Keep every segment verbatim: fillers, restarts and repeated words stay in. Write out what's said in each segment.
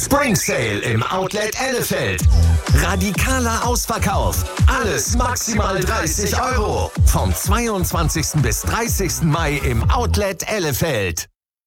Spring Sale im Outlet Ellefeld. Radikaler Ausverkauf. Alles maximal dreißig Euro. Vom zweiundzwanzigsten bis dreißigsten Mai im Outlet Ellefeld.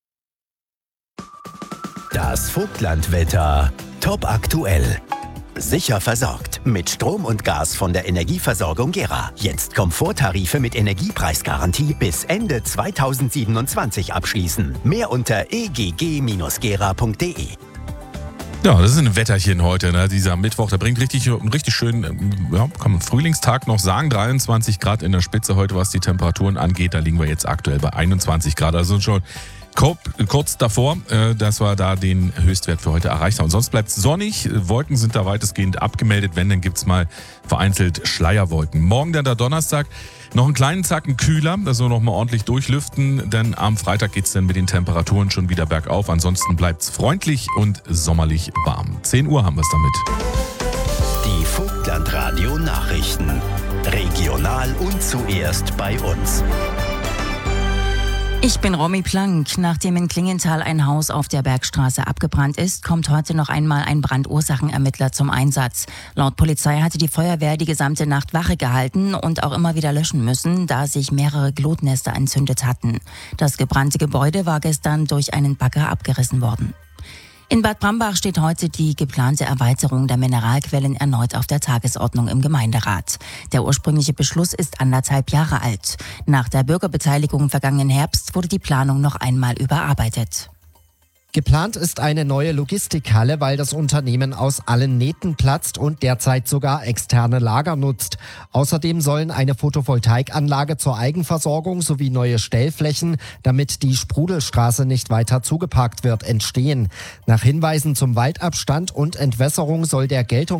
Das Vogtlandwetter. Top aktuell. Sicher versorgt mit Strom und Gas von der Energieversorgung Gera. Jetzt Komforttarife mit Energiepreisgarantie bis Ende zweitausendsiebenundzwanzig abschließen. Mehr unter e g g Bindestrich gera punkt d e. Ja, das ist ein Wetterchen heute, ne? Dieser Mittwoch, der bringt richtig, richtig schön, ja, kann man Frühlingstag noch sagen, dreiundzwanzig Grad in der Spitze heute, was die Temperaturen angeht. Da liegen wir jetzt aktuell bei einundzwanzig Grad, also schon kurz davor, dass wir da den Höchstwert für heute erreicht haben. Sonst bleibt es sonnig, Wolken sind da weitestgehend abgemeldet, wenn, dann gibt es mal vereinzelt Schleierwolken. Morgen dann der Donnerstag, noch einen kleinen Zacken kühler, also noch mal ordentlich durchlüften, denn am Freitag geht es dann mit den Temperaturen schon wieder bergauf. Ansonsten bleibt es freundlich und sommerlich warm. zehn Uhr haben wir es damit. Die Vogtlandradio Nachrichten. Regional und zuerst bei uns. Ich bin Romy Plank. Nachdem in Klingenthal ein Haus auf der Bergstraße abgebrannt ist, kommt heute noch einmal ein Brandursachenermittler zum Einsatz. Laut Polizei hatte die Feuerwehr die gesamte Nacht Wache gehalten und auch immer wieder löschen müssen, da sich mehrere Glutnester entzündet hatten. Das gebrannte Gebäude war gestern durch einen Bagger abgerissen worden. In Bad Brambach steht heute die geplante Erweiterung der Mineralquellen erneut auf der Tagesordnung im Gemeinderat. Der ursprüngliche Beschluss ist anderthalb Jahre alt. Nach der Bürgerbeteiligung vergangenen Herbst wurde die Planung noch einmal überarbeitet. Geplant ist eine neue Logistikhalle, weil das Unternehmen aus allen Nähten platzt und derzeit sogar externe Lager nutzt. Außerdem sollen eine Photovoltaikanlage zur Eigenversorgung sowie neue Stellflächen, damit die Sprudelstraße nicht weiter zugeparkt wird, entstehen. Nach Hinweisen zum Waldabstand und Entwässerung soll der Geltung